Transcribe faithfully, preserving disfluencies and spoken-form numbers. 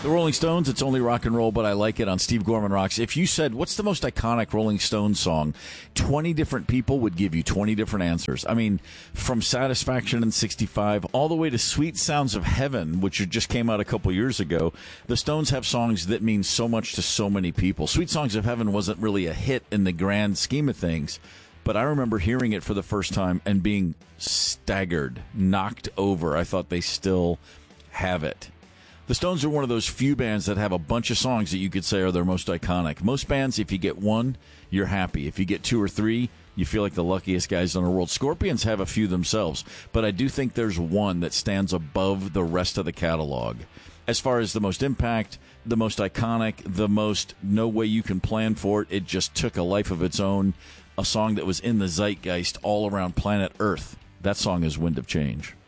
The Rolling Stones, It's Only Rock and Roll, but I Like It on Steve Gorman Rocks. If you said, what's the most iconic Rolling Stones song, twenty different people would give you twenty different answers. I mean, from Satisfaction in sixty-five all the way to Sweet Sounds of Heaven, which just came out a couple years ago, the Stones have songs that mean so much to so many people. Sweet Songs of Heaven wasn't really a hit in the grand scheme of things, but I remember hearing it for the first time and being staggered, knocked over. I thought they still have it. The Stones are one of those few bands that have a bunch of songs that you could say are their most iconic. Most bands, if you get one, you're happy. If you get two or three, you feel like the luckiest guys in the world. Scorpions have a few themselves, but I do think there's one that stands above the rest of the catalog. As far as the most impact, the most iconic, the most no way you can plan for it, it just took a life of its own, a song that was in the zeitgeist all around planet Earth. That song is Wind of Change.